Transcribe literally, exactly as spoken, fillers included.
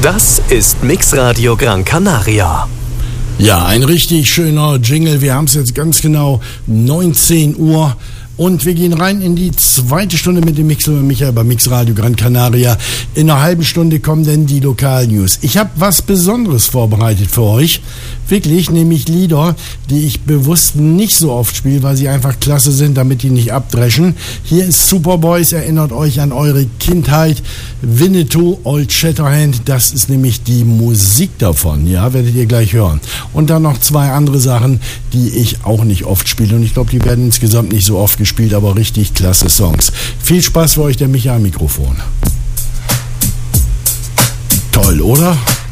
Das ist Mixradio Gran Canaria. Ja, ein richtig schöner Jingle. Wir haben es jetzt ganz genau neunzehn Uhr. Und wir gehen rein in die zweite Stunde mit dem Mixer Michael bei Mixradio Gran Canaria. In einer halben Stunde kommen dann die Lokalnews. Ich habe was Besonderes vorbereitet für euch. Wirklich, nämlich Lieder, die ich bewusst nicht so oft spiele, weil sie einfach klasse sind, damit die nicht abdreschen. Hier ist Superboys, erinnert euch an eure Kindheit. Winnetou, Old Shatterhand, das ist nämlich die Musik davon. Ja, werdet ihr gleich hören. Und dann noch zwei andere Sachen, die ich auch nicht oft spiele. Und ich glaube, die werden insgesamt nicht so oft gespielt, aber richtig klasse Songs. Viel Spaß für euch, der Micha am Mikrofon. Toll, oder?